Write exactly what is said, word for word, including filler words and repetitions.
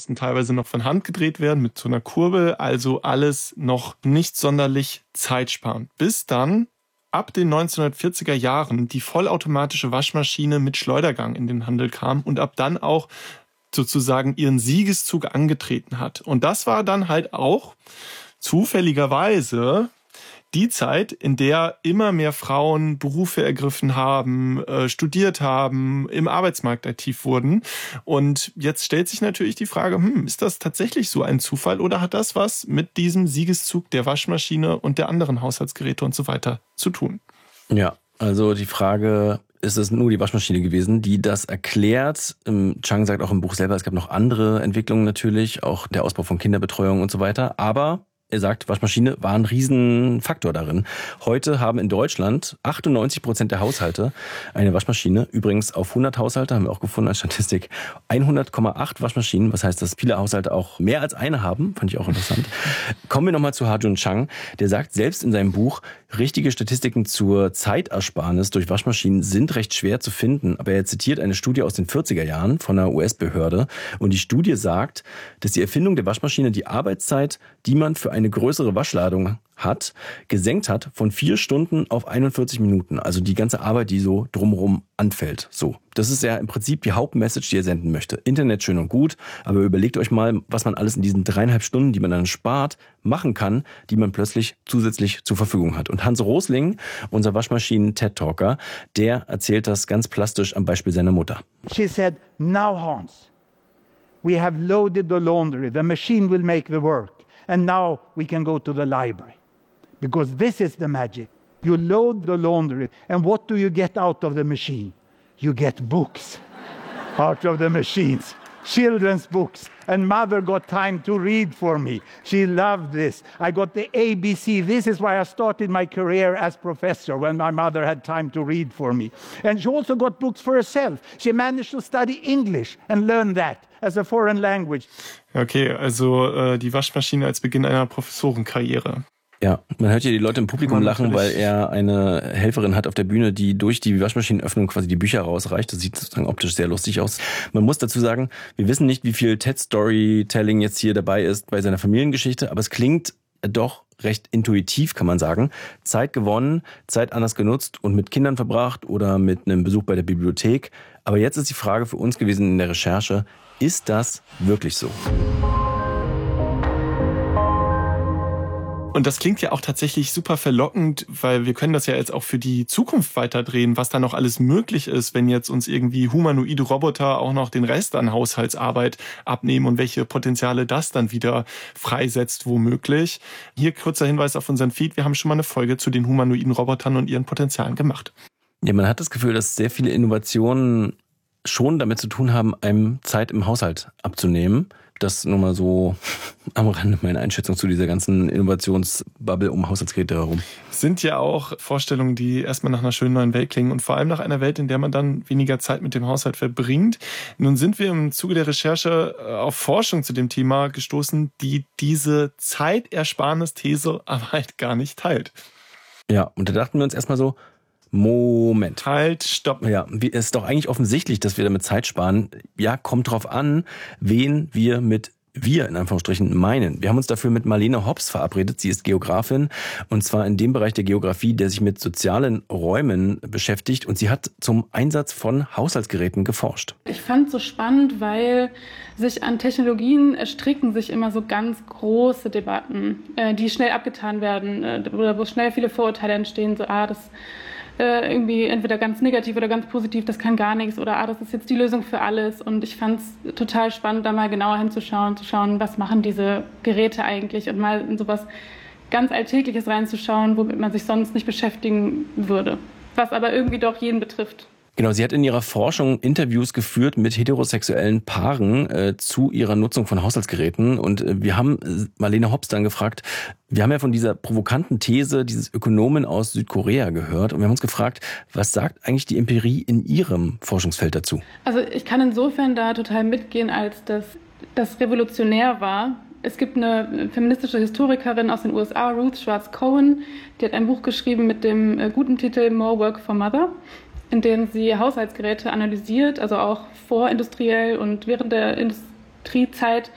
mussten teilweise noch von Hand gedreht werden mit so einer Kurbel, also alles noch nicht sonderlich zeitsparend. Bis dann ab den neunzehnhundertvierziger Jahren die vollautomatische Waschmaschine mit Schleudergang in den Handel kam und ab dann auch sozusagen ihren Siegeszug angetreten hat. Und das war dann halt auch zufälligerweise die Zeit, in der immer mehr Frauen Berufe ergriffen haben, äh, studiert haben, im Arbeitsmarkt aktiv wurden. Und jetzt stellt sich natürlich die Frage, hm, ist das tatsächlich so ein Zufall oder hat das was mit diesem Siegeszug der Waschmaschine und der anderen Haushaltsgeräte und so weiter zu tun? Ja, also die Frage, ist es nur die Waschmaschine gewesen, die das erklärt? Chang sagt auch im Buch selber, es gab noch andere Entwicklungen natürlich, auch der Ausbau von Kinderbetreuung und so weiter, aber er sagt, Waschmaschine war ein Riesenfaktor darin. Heute haben in Deutschland achtundneunzig Prozent der Haushalte eine Waschmaschine. Übrigens auf hundert Haushalte, haben wir auch gefunden als Statistik, hundert Komma acht Waschmaschinen. Was heißt, dass viele Haushalte auch mehr als eine haben. Fand ich auch interessant. Kommen wir nochmal zu Ha-Joon Chang. Der sagt selbst in seinem Buch, richtige Statistiken zur Zeitersparnis durch Waschmaschinen sind recht schwer zu finden. Aber er zitiert eine Studie aus den vierziger Jahren von einer U S-Behörde. Und die Studie sagt, dass die Erfindung der Waschmaschine die Arbeitszeit, die man für eine größere Waschladung hat, gesenkt hat von vier Stunden auf einundvierzig Minuten. Also die ganze Arbeit, die so drumherum anfällt. So, das ist ja im Prinzip die Hauptmessage, die er senden möchte. Internet schön und gut, aber überlegt euch mal, was man alles in diesen dreieinhalb Stunden, die man dann spart, machen kann, die man plötzlich zusätzlich zur Verfügung hat. Und Hans Rosling, unser Waschmaschinen-TED-Talker, der erzählt das ganz plastisch am Beispiel seiner Mutter. She said, now Hans, we have loaded the laundry. The machine will make the work. And now we can go to the library. Because this is the magic. You load the laundry, and what do you get out of the machine? You get books out of the machines. Children's books. And mother got time to read for me. She loved this. I got the A B C. This is why I started my career as professor, when my mother had time to read for me. And she also got books for herself. She managed to study English and learn that as a foreign language. Okay, also äh, die Waschmaschine als Beginn einer Professorenkarriere. Ja, man hört hier die Leute im Publikum lachen, weil er eine Helferin hat auf der Bühne, die durch die Waschmaschinenöffnung quasi die Bücher rausreicht. Das sieht sozusagen optisch sehr lustig aus. Man muss dazu sagen, wir wissen nicht, wie viel TED-Storytelling jetzt hier dabei ist bei seiner Familiengeschichte, aber es klingt doch recht intuitiv, kann man sagen. Zeit gewonnen, Zeit anders genutzt und mit Kindern verbracht oder mit einem Besuch bei der Bibliothek. Aber jetzt ist die Frage für uns gewesen in der Recherche, ist das wirklich so? Und das klingt ja auch tatsächlich super verlockend, weil wir können das ja jetzt auch für die Zukunft weiterdrehen, was da noch alles möglich ist, wenn jetzt uns irgendwie humanoide Roboter auch noch den Rest an Haushaltsarbeit abnehmen und welche Potenziale das dann wieder freisetzt womöglich. Hier kurzer Hinweis auf unseren Feed. Wir haben schon mal eine Folge zu den humanoiden Robotern und ihren Potenzialen gemacht. Ja, man hat das Gefühl, dass sehr viele Innovationen schon damit zu tun haben, einem Zeit im Haushalt abzunehmen. Das nur mal so am Rande meine Einschätzung zu dieser ganzen Innovationsbubble um Haushaltsgeräte herum. Sind ja auch Vorstellungen, die erstmal nach einer schönen neuen Welt klingen und vor allem nach einer Welt, in der man dann weniger Zeit mit dem Haushalt verbringt. Nun sind wir im Zuge der Recherche auf Forschung zu dem Thema gestoßen, die diese Zeitersparnis-These aber halt gar nicht teilt. Ja, und da dachten wir uns erstmal so, Moment. Halt, stopp. Ja, es ist doch eigentlich offensichtlich, dass wir damit Zeit sparen. Ja, kommt drauf an, wen wir mit wir in Anführungsstrichen meinen. Wir haben uns dafür mit Marlene Hobbs verabredet. Sie ist Geografin und zwar in dem Bereich der Geografie, der sich mit sozialen Räumen beschäftigt und sie hat zum Einsatz von Haushaltsgeräten geforscht. Ich fand es so spannend, weil sich an Technologien erstricken sich immer so ganz große Debatten, die schnell abgetan werden oder wo schnell viele Vorurteile entstehen, so ah, das Äh, irgendwie entweder ganz negativ oder ganz positiv, das kann gar nichts oder ah, das ist jetzt die Lösung für alles. Und ich fand es total spannend, da mal genauer hinzuschauen, zu schauen, was machen diese Geräte eigentlich und mal in sowas ganz Alltägliches reinzuschauen, womit man sich sonst nicht beschäftigen würde, was aber irgendwie doch jeden betrifft. Genau, sie hat in ihrer Forschung Interviews geführt mit heterosexuellen Paaren äh, zu ihrer Nutzung von Haushaltsgeräten. Und äh, wir haben äh, Marlene Hobbs dann gefragt, wir haben ja von dieser provokanten These dieses Ökonomen aus Südkorea gehört. Und wir haben uns gefragt, was sagt eigentlich die Empirie in ihrem Forschungsfeld dazu? Also ich kann insofern da total mitgehen, als dass das revolutionär war. Es gibt eine feministische Historikerin aus den U S A, Ruth Schwartz-Cohen, die hat ein Buch geschrieben mit dem äh, guten Titel More Work for Mother, in denen sie Haushaltsgeräte analysiert, also auch vorindustriell und während der Industriezeit